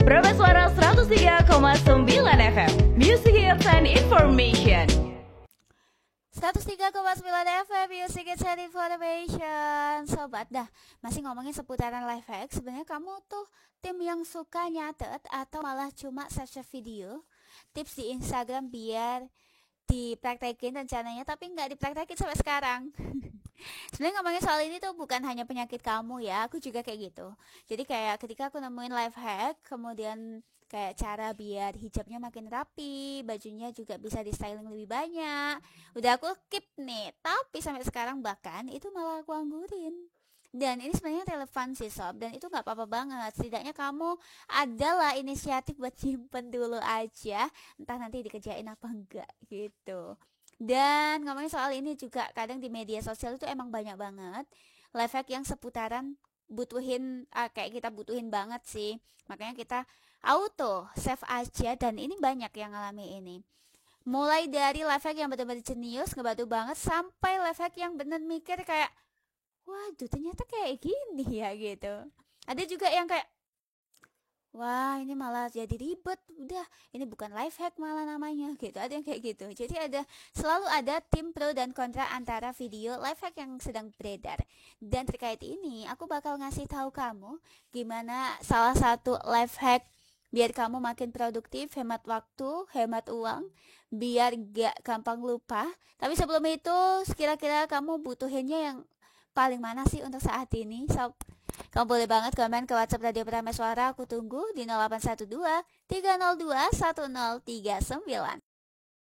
Prameswara 103,9 FM, Music Hits and Information. 103,9 FM Music and Information. Sobat, masih ngomongin seputaran life hack. Sebenarnya kamu tuh tim yang suka nyatet atau malah cuma save video tips di Instagram biar dipraktekin rencananya tapi nggak dipraktekin sampai sekarang. Sebenarnya ngomongin soal ini tuh bukan hanya penyakit kamu ya, aku juga kayak gitu. Jadi kayak ketika aku nemuin life hack, kemudian kayak cara biar hijabnya makin rapi, bajunya juga bisa di styling lebih banyak, udah aku keep nih, tapi sampai sekarang bahkan itu malah aku anggurin. Dan ini sebenarnya relevan sih sob, dan itu nggak apa-apa banget. Setidaknya kamu adalah inisiatif buat simpen dulu aja, entah nanti dikerjain apa enggak gitu. Dan ngomongin soal ini juga kadang di media sosial itu emang banyak banget life hack yang seputaran kayak kita butuhin banget sih. Makanya kita auto save aja, dan ini banyak yang ngalami ini. Mulai dari life hack yang benar-benar jenius, ngebantu banget, sampai life hack yang bener mikir kayak waduh ternyata kayak gini ya gitu. Ada juga yang kayak wah ini malah jadi ribet, udah ini bukan life hack malah namanya gitu. Ada yang kayak gitu. Jadi selalu ada tim pro dan kontra antara video life hack yang sedang beredar. Dan terkait ini aku bakal ngasih tahu kamu gimana salah satu life hack biar kamu makin produktif, hemat waktu, hemat uang, biar gak gampang lupa. Tapi sebelum itu kira-kira kamu butuhinnya yang paling mana sih untuk saat ini? Kamu boleh banget komen ke WhatsApp Radio Prameswara. Aku tunggu di 0812 302 1039.